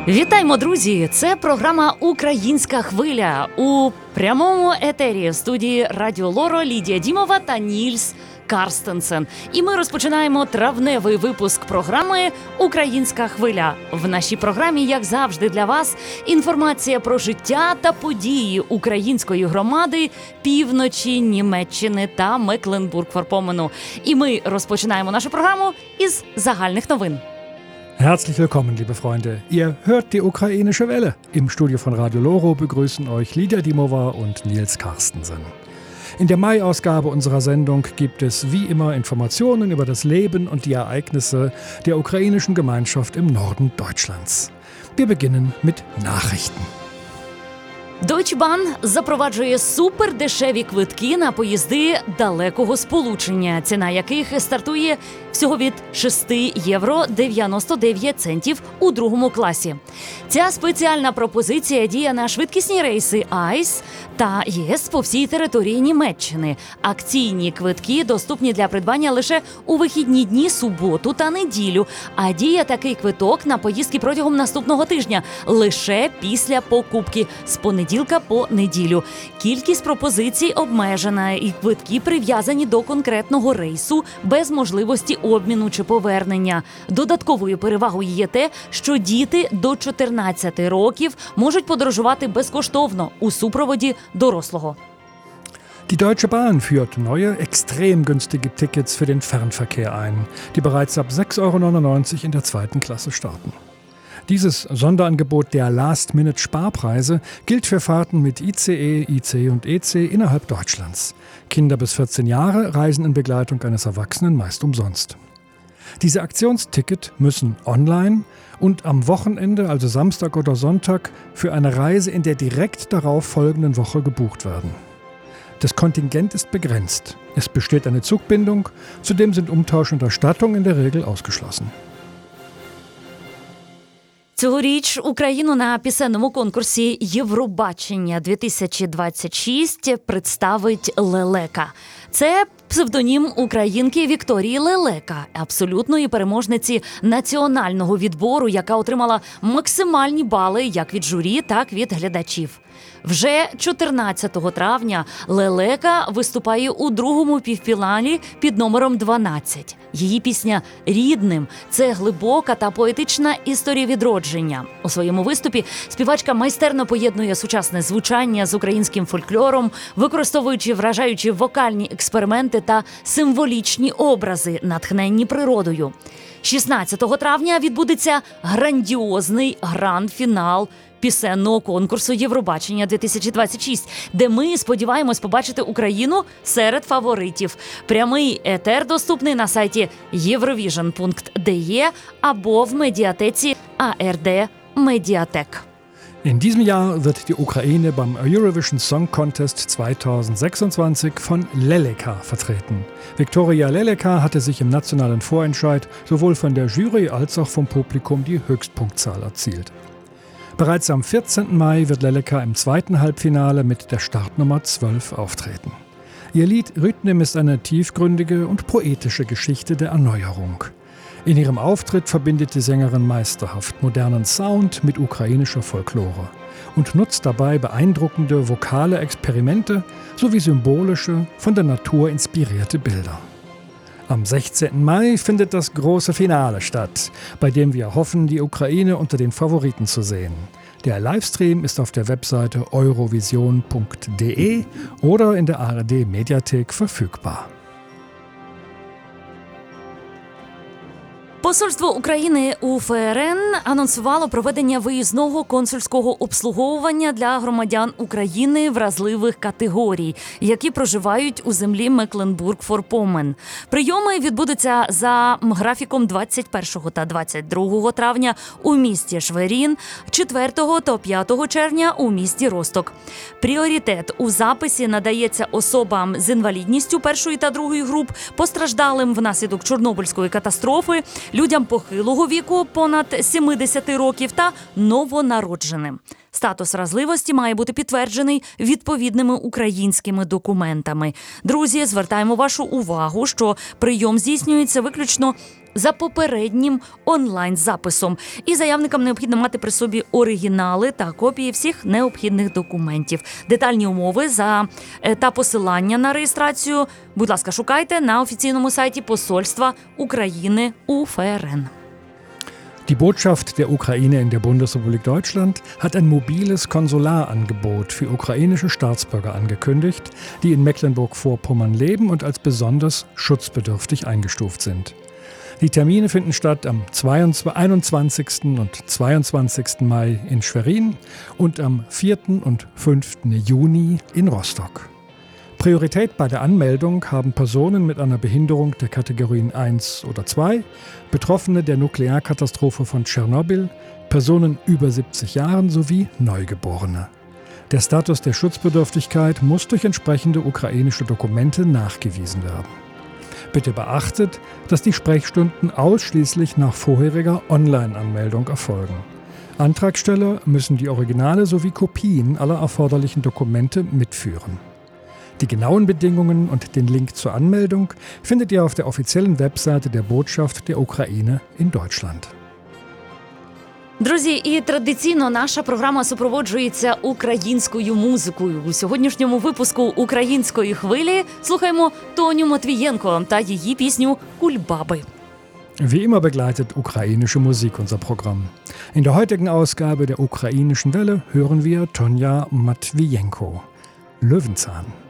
Вітаємо, друзі! Це програма «Українська хвиля» у прямому етері в студії Радіо Лоро Лідія Дімова та Нільс Карстенсен. І ми розпочинаємо травневий випуск програми «Українська хвиля». В нашій програмі, як завжди, для вас інформація про життя та події української громади півночі Німеччини та Мекленбург-Форпомену. І ми розпочинаємо нашу програму із загальних новин. Herzlich willkommen, liebe Freunde. Ihr hört die ukrainische Welle. Im Studio von Radio Loro begrüßen euch Lidia Dimova und Nils Karstensen. In der Mai-Ausgabe unserer Sendung gibt es wie immer Informationen über das Leben und die Ereignisse der ukrainischen Gemeinschaft im Norden Deutschlands. Wir beginnen mit Nachrichten. Deutsche Bahn запроваджує супердешеві квитки на поїзди далекого сполучення, ціна яких стартує всього від 6 євро 99 центів у другому класі. Ця спеціальна пропозиція діє на швидкісні рейси АЙС та ЄС по всій території Німеччини. Акційні квитки доступні для придбання лише у вихідні дні, суботу та неділю, а діє такий квиток на поїздки протягом наступного тижня лише після покупки з понеділка по неділю. Кількість пропозицій обмежена і квитки прив'язані до конкретного рейсу без можливості обміну чи повернення. Додатковою перевагою є те, що діти до 14 років можуть подорожувати безкоштовно у супроводі дорослого. Die Deutsche Bahn führt neue, extrem günstige Tickets für den Fernverkehr ein, die bereits ab 6,99 € in der zweiten Klasse starten. Dieses Sonderangebot der Last-Minute-Sparpreise gilt für Fahrten mit ICE, IC und EC innerhalb Deutschlands. Kinder bis 14 Jahre reisen in Begleitung eines Erwachsenen meist umsonst. Diese Aktionsticket müssen online und am Wochenende, also Samstag oder Sonntag, für eine Reise in der direkt darauf folgenden Woche gebucht werden. Das Kontingent ist begrenzt. Es besteht eine Zugbindung, zudem sind Umtausch und Erstattung in der Regel ausgeschlossen. Цьогоріч Україну на пісенному конкурсі «Євробачення-2026» представить Лелека. Це псевдонім українки Вікторії Лелека, абсолютної переможниці національного відбору, яка отримала максимальні бали як від журі, так і від глядачів. Вже 14 травня Лелека виступає у другому півфіналі під номером 12. Її пісня «Рідним» – це глибока та поетична історія відродження. У своєму виступі співачка майстерно поєднує сучасне звучання з українським фольклором, використовуючи вражаючі вокальні експерименти та символічні образи, натхненні природою. 16 травня відбудеться грандіозний гранд-фінал пісенного конкурсу «Євробачення-2026», де ми сподіваємось побачити Україну серед фаворитів. Прямий етер доступний на сайті eurovision.de або в медіатеці ARD Mediathek. In diesem Jahr wird die Ukraine beim Eurovision Song Contest 2026 von Leleka vertreten. Viktoria Leleka hatte sich im nationalen Vorentscheid sowohl von der Jury als auch vom Publikum die Höchstpunktzahl erzielt. Bereits am 14. Mai wird Leleka im zweiten Halbfinale mit der Startnummer 12 auftreten. Ihr Lied Rhythm ist eine tiefgründige und poetische Geschichte der Erneuerung. In ihrem Auftritt verbindet die Sängerin meisterhaft modernen Sound mit ukrainischer Folklore und nutzt dabei beeindruckende vokale Experimente sowie symbolische, von der Natur inspirierte Bilder. Am 16. Mai findet das große Finale statt, bei dem wir hoffen, die Ukraine unter den Favoriten zu sehen. Der Livestream ist auf der Webseite eurovision.de oder in der ARD Mediathek verfügbar. Посольство України у ФРН анонсувало проведення виїзного консульського обслуговування для громадян України вразливих категорій, які проживають у землі Мекленбург-Форпомен. Прийоми відбудуться за графіком 21 та 22 травня у місті Шверін, 4 та 5 червня у місті Росток. Пріоритет у записі надається особам з інвалідністю першої та другої груп, постраждалим внаслідок Чорнобильської катастрофи, людям похилого віку понад 70 років та новонародженим. Статус вразливості має бути підтверджений відповідними українськими документами. Друзі, звертаємо вашу увагу, що прийом здійснюється виключно за попереднім онлайн-записом. І заявникам необхідно мати при собі оригінали та копії всіх необхідних документів. Детальні умови та посилання на реєстрацію, будь ласка, шукайте на офіційному сайті Посольства України у ФРН. Die Botschaft der Ukraine in der Bundesrepublik Deutschland hat ein mobiles Konsularangebot für ukrainische Staatsbürger angekündigt, die in Mecklenburg-Vorpommern leben und als besonders schutzbedürftig eingestuft sind. Die Termine finden statt am 21. und 22. Mai in Schwerin und am 4. und 5. Juni in Rostock. Priorität bei der Anmeldung haben Personen mit einer Behinderung der Kategorien 1 oder 2, Betroffene der Nuklearkatastrophe von Tschernobyl, Personen über 70 Jahren sowie Neugeborene. Der Status der Schutzbedürftigkeit muss durch entsprechende ukrainische Dokumente nachgewiesen werden. Bitte beachtet, dass die Sprechstunden ausschließlich nach vorheriger Online-Anmeldung erfolgen. Antragsteller müssen die Originale sowie Kopien aller erforderlichen Dokumente mitführen. Die genauen Bedingungen und den Link zur Anmeldung findet ihr auf der offiziellen Webseite der Botschaft der Ukraine in Deutschland. Друзі, і традиційно наша програма супроводжується українською музикою. У сьогоднішньому випуску «Української хвилі» слухаємо Тоню Матвієнко та її пісню «Кульбаби». Wie immer begleitet ukrainische Musik unser Programm. In der heutigen Ausgabe der Ukrainischen Welle hören wir Tonja Matwijenko, Löwenzahn.